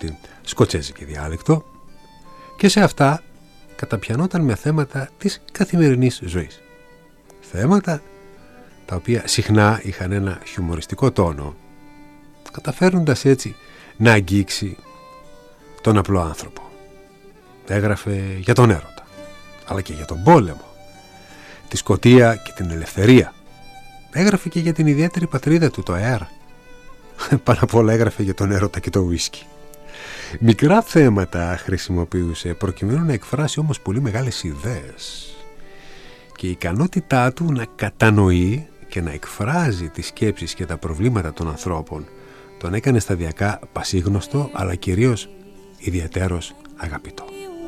την σκοτσέζικη διάλεκτο και σε αυτά καταπιανόταν με θέματα της καθημερινής ζωής. Θέματα τα οποία συχνά είχαν ένα χιουμοριστικό τόνο, καταφέρνοντας έτσι να αγγίξει τον απλό άνθρωπο. Έγραφε για τον έρωτα, αλλά και για τον πόλεμο, τη σκοτία και την ελευθερία. Έγραφε και για την ιδιαίτερη πατρίδα του, το αέρα. Πάνω απ' όλα έγραφε για τον έρωτα και το ουίσκι. Μικρά θέματα χρησιμοποιούσε προκειμένου να εκφράσει όμως πολύ μεγάλες ιδέες, και η ικανότητά του να κατανοεί και να εκφράζει τις σκέψεις και τα προβλήματα των ανθρώπων τον έκανε σταδιακά πασίγνωστο, αλλά κυρίως ιδιαιτέρως αγαπητό.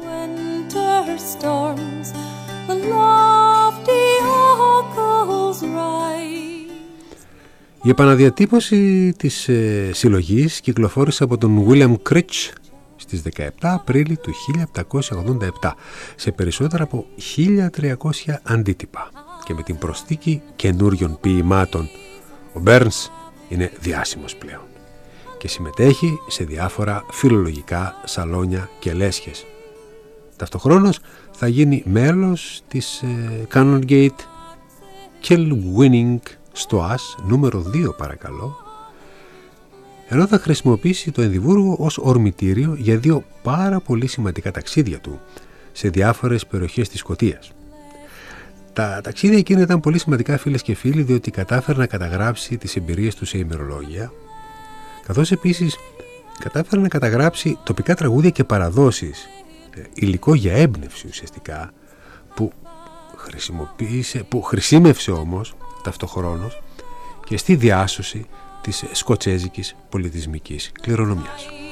Η επαναδιατύπωση της συλλογής κυκλοφόρησε από τον William Critch στις 17 Απρίλη του 1787 σε περισσότερα από 1300 αντίτυπα, και με την προσθήκη καινούριων ποιημάτων ο Μπέρνς είναι διάσημος πλέον και συμμετέχει σε διάφορα φιλολογικά σαλόνια και λέσχες. Ταυτοχρόνως θα γίνει μέλος της Canongate Kilwinning Stoas νούμερο 2 παρακαλώ, ενώ θα χρησιμοποιήσει το Εδιμβούργο ως ορμητήριο για 2 πάρα πολύ σημαντικά ταξίδια του σε διάφορες περιοχές της Σκωτίας. Τα ταξίδια εκείνα ήταν πολύ σημαντικά, φίλες και φίλοι, διότι κατάφερε να καταγράψει τις εμπειρίες του σε ημερολόγια, καθώς επίσης κατάφερε να καταγράψει τοπικά τραγούδια και παραδόσεις, υλικό για έμπνευση ουσιαστικά, που χρησιμεύσε όμως ταυτοχρόνως και στη διάσωση της σκοτσέζικης πολιτισμικής κληρονομιάς.